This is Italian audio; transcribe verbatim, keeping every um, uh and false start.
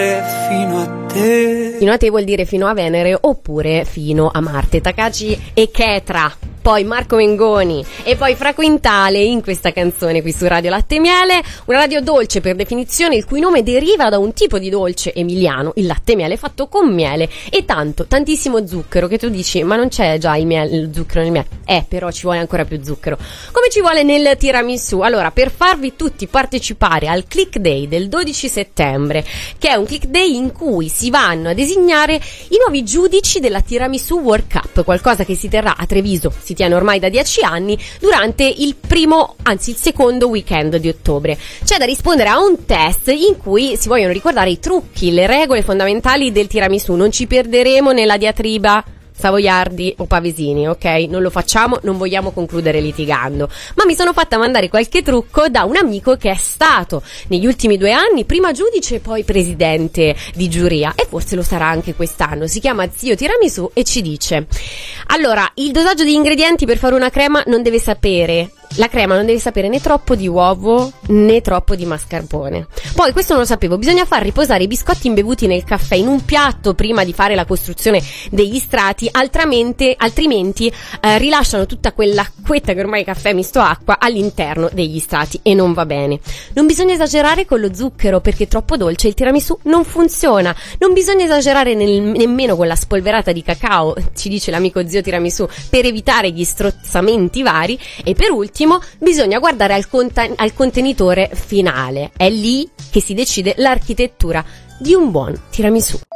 Fino a te. Fino a te vuol dire fino a Venere oppure fino a Marte. Takashi e Ketra, poi Marco Mengoni e poi Fra Quintale in questa canzone qui su Radio Latte e Miele, una radio dolce per definizione, il cui nome deriva da un tipo di dolce emiliano, il latte e miele fatto con miele e tanto, tantissimo zucchero, che tu dici ma non c'è già il, miele, il zucchero nel miele? Eh, però ci vuole ancora più zucchero, come ci vuole nel tiramisù. Allora, per farvi tutti partecipare al Click Day del dodici settembre, che è un Click Day in cui si vanno a designare i nuovi giudici della Tiramisù World Cup, qualcosa che si terrà a Treviso, si tiene ormai da dieci anni, durante il primo, anzi il secondo weekend di ottobre. C'è da rispondere a un test in cui si vogliono ricordare i trucchi, le regole fondamentali del tiramisù. Non ci perderemo nella diatriba Savoiardi o Pavesini, ok? Non lo facciamo, non vogliamo concludere litigando, ma mi sono fatta mandare qualche trucco da un amico che è stato negli ultimi due anni prima giudice e poi presidente di giuria, e forse lo sarà anche quest'anno. Si chiama Zio Tiramisù e ci dice: allora, il dosaggio di ingredienti per fare una crema non deve sapere La crema non deve sapere né troppo di uovo né troppo di mascarpone. Poi, questo non lo sapevo, bisogna far riposare i biscotti imbevuti nel caffè in un piatto prima di fare la costruzione degli strati, altrimenti, altrimenti eh, rilasciano tutta quell'acquetta che ormai è caffè misto acqua all'interno degli strati e non va bene. Non bisogna esagerare con lo zucchero perché troppo dolce il tiramisù non funziona. Non bisogna esagerare nel, nemmeno con la spolverata di cacao, ci dice l'amico Zio Tiramisù, per evitare gli strozzamenti vari. E per ultimo bisogna guardare al, conten- al contenitore finale, è lì che si decide l'architettura di un buon tiramisù.